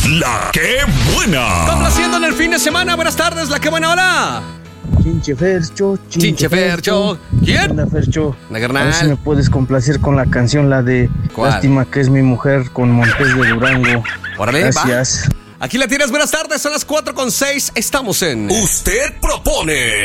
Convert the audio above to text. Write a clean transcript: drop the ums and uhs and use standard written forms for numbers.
La que buena. Complaciendo en el fin de semana. Buenas tardes, la que buena, hola. Chinche Fercho. Chinche Fercho. ¿Quién? Hola, Fercho. La A ver si carnal. me puedes complacer con la canción, la de ¿Cuál? Lástima que es mi mujer, con Montes de Durango. Órale, Gracias. va. Aquí la tienes, buenas tardes, son las 4:06. Estamos en Usted propone.